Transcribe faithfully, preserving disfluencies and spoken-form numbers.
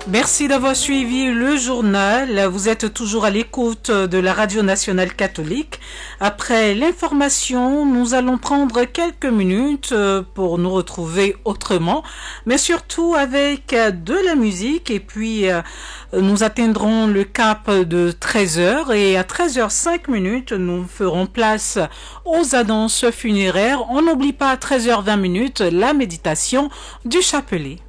Merci d'avoir suivi le journal. Vous êtes toujours à l'écoute de la Radio Nationale Catholique. Après l'information, nous allons prendre quelques minutes pour nous retrouver autrement, mais surtout avec de la musique. Et puis, nous atteindrons le cap de treize heures et à treize heures cinq minutes, nous ferons place aux annonces funéraires. On n'oublie pas à treize heures vingt minutes la méditation du chapelet.